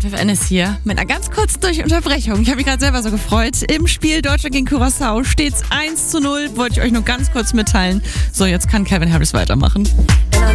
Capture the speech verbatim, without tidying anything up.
F F N ist hier mit einer ganz kurzen Unterbrechung. Ich habe mich gerade selber so gefreut. Im Spiel Deutschland gegen Curaçao steht es eins zu null. Wollte ich euch nur ganz kurz mitteilen. So, jetzt kann Calvin Harris weitermachen.